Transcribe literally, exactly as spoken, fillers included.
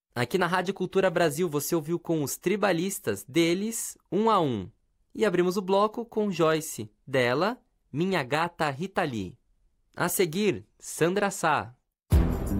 Aqui na Rádio Cultura Brasil você ouviu com os Tribalistas, deles, Um a Um. E abrimos o bloco com Joyce, dela, Minha Gata Rita Lee. A seguir, Sandra Sá,